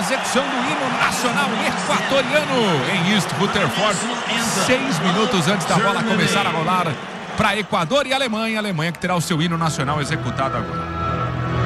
execução do hino nacional equatoriano em East Rutherford, 6 minutos antes da bola começar a rolar para Equador e Alemanha. Alemanha que terá o seu hino nacional executado agora.